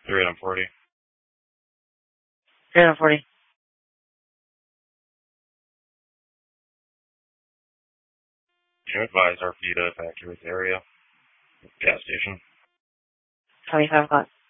3 on 40. 3 on 40. Can you advise RP to evacuate the area? Gas station. 25 o'clock.